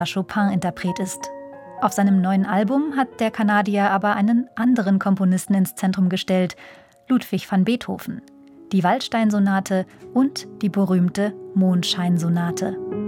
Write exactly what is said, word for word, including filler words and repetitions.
Chopin-Interpret ist. Auf seinem neuen Album hat der Kanadier aber einen anderen Komponisten ins Zentrum gestellt, Ludwig van Beethoven, die Waldstein-Sonate und die berühmte Mondscheinsonate.